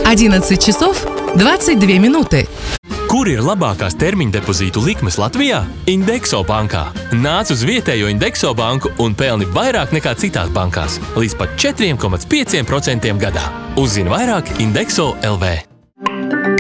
11 часов 22 минуты. Kur ir labākās termiņdepozītu likmes Latvijā? Indexo bankā. Nāc uz vietējo Indexo banku un pelni vairāk nekā citās bankās. Līdz pat 4,5% gadā. Uzzini vairāk Indexo LV.